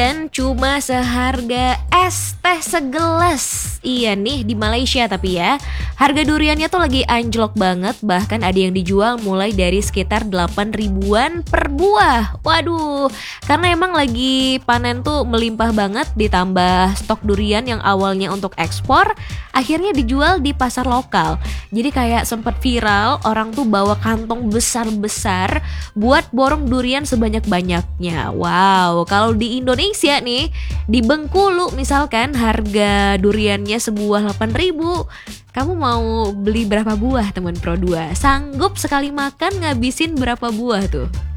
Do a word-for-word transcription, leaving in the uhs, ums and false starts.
Dan cuma seharga es teh segelas. Iya nih di Malaysia tapi ya. Harga duriannya tuh lagi anjlok banget. Bahkan ada yang dijual mulai dari sekitar delapan ribuan per buah. Waduh, karena emang lagi panen tuh melimpah banget. Ditambah stok durian yang awalnya untuk ekspor, akhirnya dijual di pasar lokal. Jadi kayak sempet viral, orang tuh bawa kantong besar-besar buat borong durian sebanyak-banyaknya. Wow, kalau di Indonesia nih, di Bengkulu misalkan harga duriannya sebuah delapan ribu. Kamu mau beli berapa buah teman Pro dua? Sanggup sekali makan ngabisin berapa buah tuh?